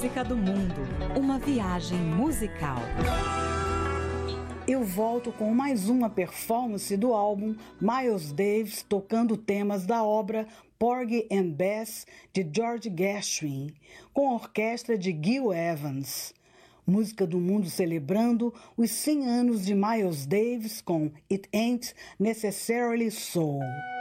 música do mundo. Uma viagem musical. Eu volto com mais uma performance do álbum Miles Davis tocando temas da obra Porgy and Bess de George Gershwin, com a orquestra de Gil Evans. Música do mundo celebrando os 100 anos de Miles Davis com It Ain't Necessarily So.